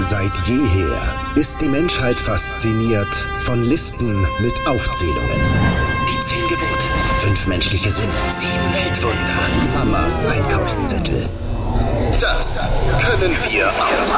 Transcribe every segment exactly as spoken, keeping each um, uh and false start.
Seit jeher ist die Menschheit fasziniert von Listen mit Aufzählungen. Die zehn Gebote, fünf menschliche Sinne, sieben Weltwunder, Mamas Einkaufszettel. Das können wir auch.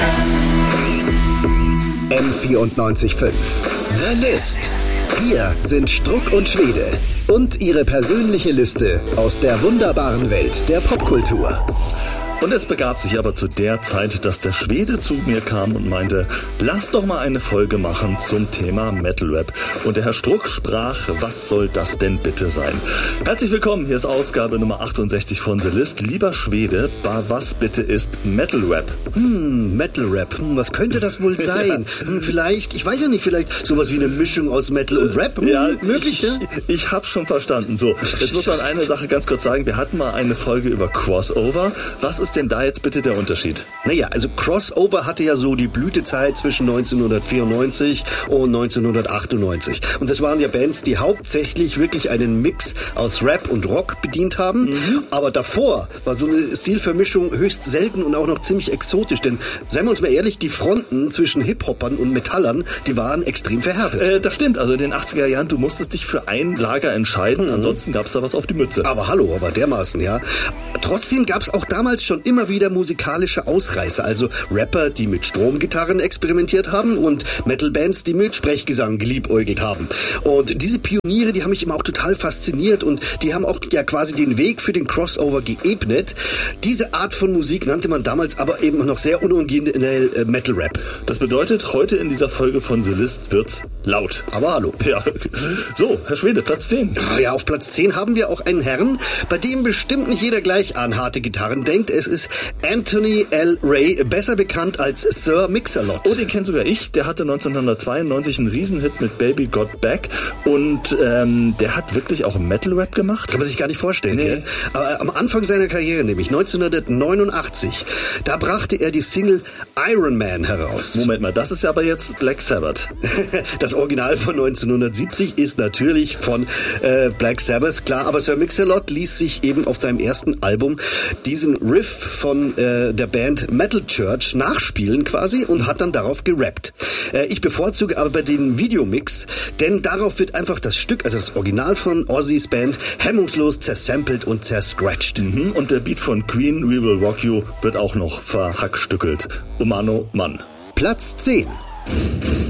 M vierundneunzig Komma fünf. The List. Hier sind Struck und Schwede und ihre persönliche Liste aus der wunderbaren Welt der Popkultur. Und es begab sich aber zu der Zeit, dass der Schwede zu mir kam und meinte, lass doch mal eine Folge machen zum Thema Metal Rap. Und der Herr Struck sprach, was soll das denn bitte sein? Herzlich willkommen, hier ist Ausgabe Nummer achtundsechzig von The List. Lieber Schwede, was bitte ist Metal Rap? Hm, Metal Rap, hm, was könnte das wohl sein? Hm, vielleicht, ich weiß ja nicht, vielleicht sowas wie eine Mischung aus Metal und Rap? Hm, ja, möglich, ich, ja? Ich hab's schon verstanden. So, jetzt muss man eine Sache ganz kurz sagen. Wir hatten mal eine Folge über Crossover. Was ist denn da jetzt bitte der Unterschied? Naja, also Crossover hatte ja so die Blütezeit zwischen neunzehnhundertvierundneunzig und neunzehnhundertachtundneunzig. Und das waren ja Bands, die hauptsächlich wirklich einen Mix aus Rap und Rock bedient haben. Mhm. Aber davor war so eine Stilvermischung höchst selten und auch noch ziemlich exotisch. Denn, seien wir uns mal ehrlich, die Fronten zwischen Hip-Hoppern und Metallern, die waren extrem verhärtet. Äh, das stimmt. Also in den achtziger Jahren, du musstest dich für ein Lager entscheiden. Mhm. Ansonsten gab's da was auf die Mütze. Aber hallo, aber dermaßen, ja. Trotzdem gab's auch damals schon immer wieder musikalische Ausreißer, also Rapper, die mit Stromgitarren experimentiert haben und Metalbands, die mit Sprechgesang geliebäugelt haben. Und diese Pioniere, die haben mich immer auch total fasziniert und die haben auch ja quasi den Weg für den Crossover geebnet. Diese Art von Musik nannte man damals aber eben noch sehr unoriginell äh, Metal Rap. Das bedeutet, heute in dieser Folge von The List wird's laut. Aber hallo. Ja. So, Herr Schwede, Platz zehn. Ja, ja, auf Platz zehn haben wir auch einen Herrn, bei dem bestimmt nicht jeder gleich an harte Gitarren denkt. Es ist Anthony L. Ray, besser bekannt als Sir Mix-a-Lot. Oh, den kennt sogar ich. Der hatte neunzehnhundertzweiundneunzig einen Riesenhit mit Baby Got Back und ähm, der hat wirklich auch Metal-Rap gemacht. Kann man sich gar nicht vorstellen. Nee. Ja? Aber am Anfang seiner Karriere, nämlich neunzehnhundertneunundachtzig, da brachte er die Single Iron Man heraus. Moment mal, das ist ja aber jetzt Black Sabbath. Das Original von neunzehnhundertsiebzig ist natürlich von äh, Black Sabbath, klar, aber Sir Mix-a-Lot ließ sich eben auf seinem ersten Album diesen Riff von äh, der Band Metal Church nachspielen quasi und hat dann darauf gerappt. Äh, ich bevorzuge aber den Videomix, denn darauf wird einfach das Stück, also das Original von Ozzys Band, hemmungslos zersampelt und zerscratcht. Mhm, und der Beat von Queen, We Will Rock You, wird auch noch verhackstückelt. Oh Mann, oh Mann. Platz zehn.